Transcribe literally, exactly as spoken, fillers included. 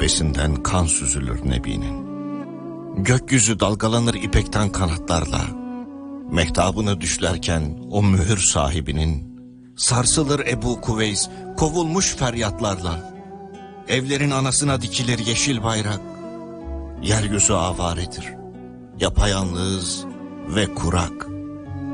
Cebbesinden kan süzülür Nebi'nin. Gökyüzü dalgalanır ipekten kanatlarla. Mehtabını düşlerken o mühür sahibinin. Sarsılır Ebu Kuveys kovulmuş feryatlarla. Evlerin anasına dikilir yeşil bayrak. Yeryüzü avaredir, yapayalnız ve kurak.